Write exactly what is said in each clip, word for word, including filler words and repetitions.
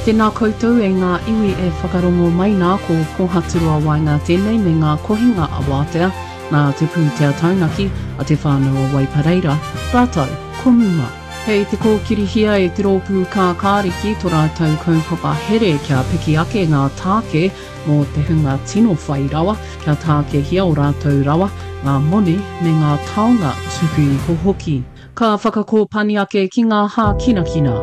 Tēnā koutou e ngā iwi e whakarongo mai nā ko Kohaturua Wainga tēnei me ngā kohinga a Wātea, nā te pūtea taunaki a te whānau Waipareira, rātou, ko mua. Hei te kōkirihia e te rōpū kā kāriki tō rātou kaupapa here kia piki ake ngā tāke mō te hunga tino whai rawa, kia tāke hia o rātou rawa, ngā moni me ngā taonga tuku i hohoki. Ka whakakōpani ake ki ngā hā kina kina.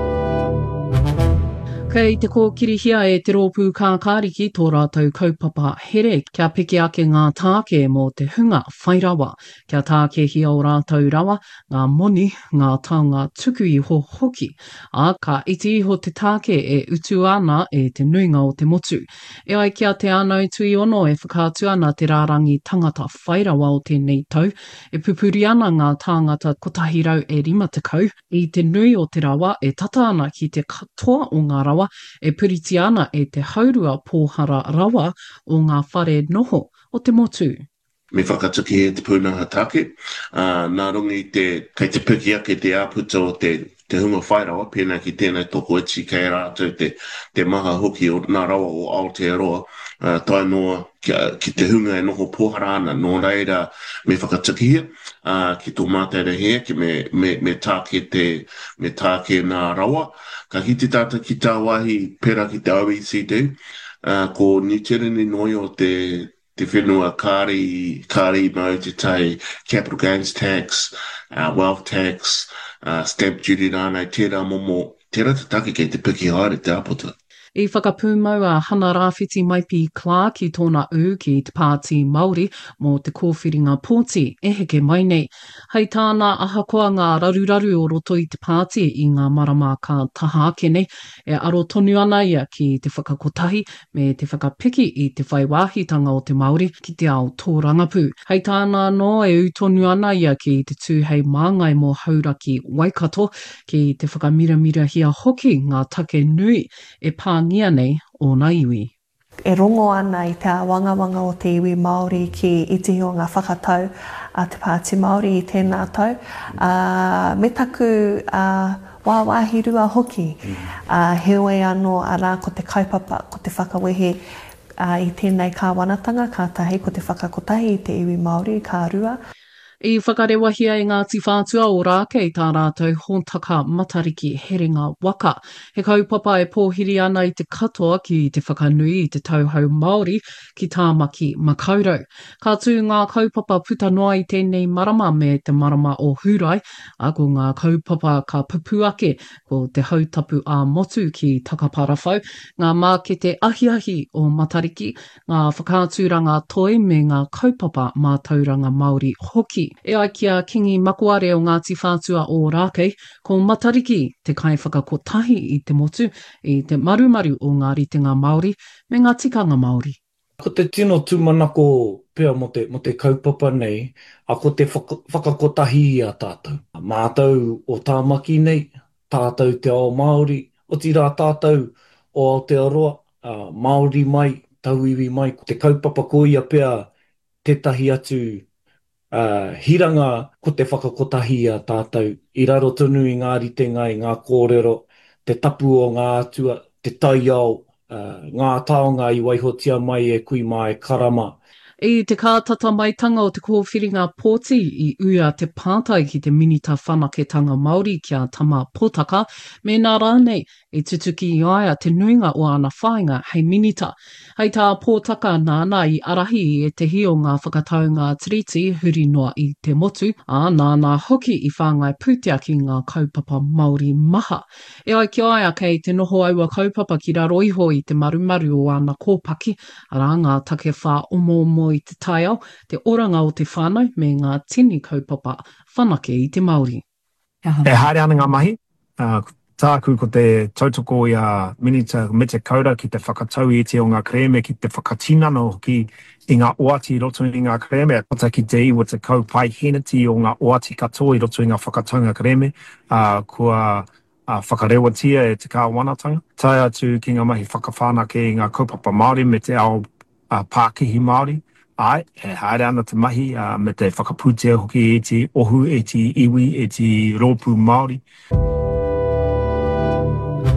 Kei te kōkirihia e te rōpū kā kāriki tō rātou kaupapa here kia piki ake ngā tāke mō te hunga whai rawa, kia tāke hia o rātou rawa, ngā moni, ngā taonga tuku i ho hoki. A ka iti iho te tāke e utu ana e te nuinga o te motu. E ai kia te anau tui ono e whakātu ana te rārangi tangata whai rawa o tēnei tau, e pupuri ana ngā tāngata kotahi rau e rima te kau, i te nui o te rawa e tata ana ki te katoa o ngā rawa, e puriti ana e te haurua pōhara rawa o ngā whare noho o te motu. Me whakatuki e te pūnaha take, uh, nā rungi te, kei te piki ake te āputa o te, te hunga whairawa, pēnā ki tēnei toko iti kei rātou te, te maha hoki o nā rawa o Aotearoa, uh, tai noa ki, ki te hunga e noho pōhara ana, nō reira me whakatuki hea, uh, ki tō māteira hea, ki me, me, me tāke te, me tāke nā rawa, ka hiti tāta ki tā wahi pera ki te O E C D, uh, ko ni tereni noi o te te whenua kāri, kāri mau te tai capital gains tax, uh, wealth tax, uh, stamp duty rānei, tērā momo, tērā te take kei te piki haere te apota. I whakapūmau a Hana Rāwhiti Maipi Clark ki tōna ū ki te pāti Māori mō te kōwhiringa pōti e heke mai nei. Hei tāna ahakoa ngā raruraru o roto i te pāti i ngā marama ka taha ake nei, e aro tonu ana ia ki te whakakotahi me te whakapiki i te whaiwāhitanga o te Māori ki te ao tō rangapū. Hei tāna no e utonu ana ia ki te tūhei māngai mō hauraki Waikato ki te whakamiramira hia hoki ngā take nui e pā ngia nei o nā iwi. E rongo ana i te wangawanga o te iwi Māori ki iti o ngā whakatau a te Pāti Māori i tēnā tau. Uh, me taku uh, wāwāhirua hoki, uh, heoi anō ara ko te kaupapa, ko te whakawehe uh, i tēnei kāwanatanga, kātahi ko te whakakotahi i te iwi Māori, kā rua. I whakarewahia e Ngāti Whātua o Rāke i tā rātou hōntaka matariki heringa waka. He kaupapa e pōhiri ana i te katoa ki te whakanui i te tauhau Māori ki tāmaki makaurau. Ka tū ngā kaupapa puta noa i tēnei marama me te marama o Hurai, a ko ngā kaupapa ka pupu ake ko te hautapu a motu ki Takaparawhau, ngā mākete ahi-ahi o matariki, ngā whakāturanga toi me ngā kaupapa mātauranga Māori hoki. E ai kia kingi makuare o Ngāti Whātua o Rākei, ko matariki te kai whakakotahi i te motu, i te marumaru o ngā ritenga Māori me ngā tikanga Māori. Ko te tino tūmanako pēr mo te, mo te kaupapa nei, a ko te whaka, whakakotahi a tātou. Mātou o tāmaki nei, tātou te ao Māori, o tira tātou o Aotearoa, uh, Māori mai, tauiwi mai, te kaupapa ko ia pēr tētahi atu Uh, hiranga ko te whakakotahi a tātou, i raro tonu i ngā ritenga, i ngā kōrero, te tapu o ngā atua, te taiao, uh, ngā taonga i waihotia mai e kui mai karama. I te kātata maitanga o te kōwhiringa pōti i uia te pātai ki te minita whanaketanga Māori kia tama pōtaka, me nā rānei i tutuki i aia te nuinga o ana whāinga hei minita. Hei tā pōtaka nāna i arahi e te hi o ngā whakataunga tiriti huri noa i te motu, a nāna hoki i whāngai pūtea ki ngā kaupapa Māori maha. E ai ki aia kei te noho aua kaupapa ki raro iho i te marumaru o ana kōpaki, ara ngā take whā omo omo i te taiao, te oranga o te whānau me ngā tini kaupapa whanake i te Māori. E haere ana ngā mahi, uh, tāku ko te tautoko i a minita me te kaura ki te whakatau i te o ngā kreme ki te whakatinano ki i ngā oati i roto i ngā kreme, kota ki te iwa te kaupai henati o ngā oati katoa i roto i ngā whakataunga kreme, uh, kua uh, whakarewatia e te kāwanatanga. Tai atu ki ngā mahi whakawhanake i ngā kaupapa Māori me te ao uh, Pākihi Māori. Ai, e haere ana te mahi uh, me te whakapūtea hoki e te ohu, e te iwi, e te rōpū Māori.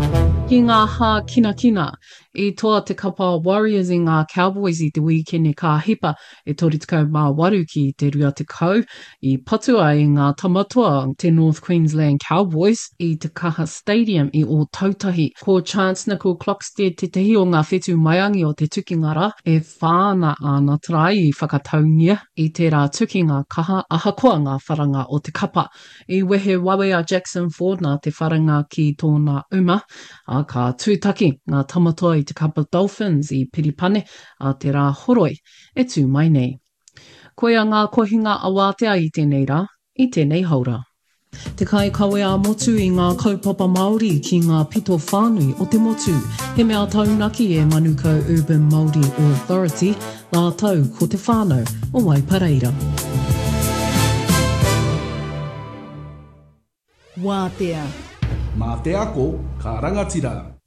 Ki ngā hā kina kina, i toa te kapa Warriors i ngā Cowboys i te weekend ka hipa e tori tekau mā waru ki te rua te kau, i patua i ngā tamatua te North Queensland Cowboys i te Kaha Stadium i o Tautahi. Ko Chance Nickel Clockstead te tehi o ngā whetū maiangi o te tukingara e whāna ana trai i whakataungia i te rā tukinga kaha ahakoa ngā wharanga o te kapa. I wehe wawe a Jackson Ford nā te wharanga ki tōna uma, a ka tūtaki ngā tamatoa i te kapa Dolphins i Piripane a te rā horoi e tū mai nei. Koea ngā kohinga awātea i tēnei rā, i tēnei haura. Te kai kawe a motu i ngā kaupapa Māori ki ngā pito whānui o te motu. He mea taunaki e Manukau Urban Māori Authority, nā tau ko te whānau o Waipareira. Wātea. Mā te ako, ka rangatira.